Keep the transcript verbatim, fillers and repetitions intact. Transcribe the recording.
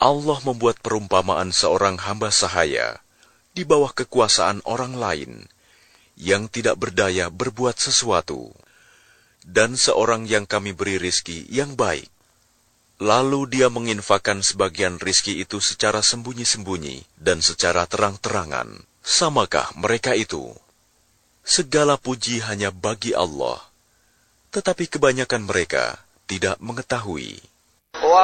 Allah membuat perumpamaan seorang hamba sahaya di bawah kekuasaan orang lain yang tidak berdaya berbuat sesuatu, dan seorang yang kami beri rizki yang baik. Lalu dia menginfakkan sebagian rizki itu secara sembunyi-sembunyi dan secara terang-terangan. Samakah mereka itu? Segala puji hanya bagi Allah, tetapi kebanyakan mereka tidak mengetahui.